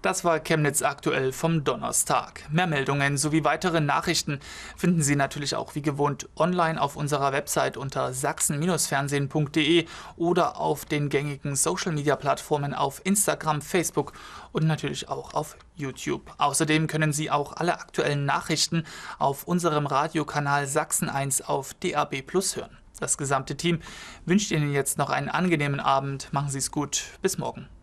Das war Chemnitz aktuell vom Donnerstag. Mehr Meldungen sowie weitere Nachrichten finden Sie natürlich auch wie gewohnt online auf unserer Website unter sachsen-fernsehen.de oder auf den gängigen Social-Media-Plattformen auf Instagram, Facebook und natürlich auch auf YouTube. Außerdem können Sie auch alle aktuellen Nachrichten auf unserem Radiokanal Sachsen 1 auf DAB+ hören. Das gesamte Team wünscht Ihnen jetzt noch einen angenehmen Abend. Machen Sie es gut. Bis morgen.